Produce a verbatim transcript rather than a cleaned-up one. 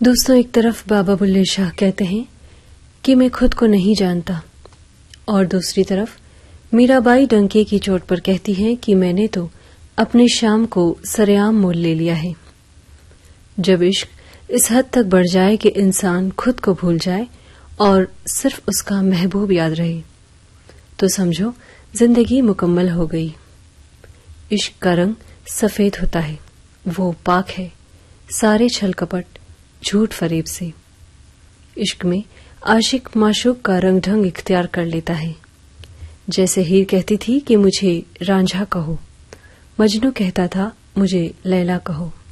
दोस्तों, एक तरफ बाबा बुल्ले शाह कहते हैं कि मैं खुद को नहीं जानता, और दूसरी तरफ मीराबाई डंके की चोट पर कहती हैं कि मैंने तो अपने शाम को सरेआम मोल ले लिया है। जब इश्क इस हद तक बढ़ जाए कि इंसान खुद को भूल जाए और सिर्फ उसका महबूब याद रहे, तो समझो जिंदगी मुकम्मल हो गई। इश्क का रंग सफेद होता है, वो पाक है सारे छल कपट झूठ फरेब से। इश्क में आशिक माशूक का रंग ढंग इख्तियार कर लेता है। जैसे हीर कहती थी कि मुझे रांझा कहो, मजनू कहता था मुझे लैला कहो।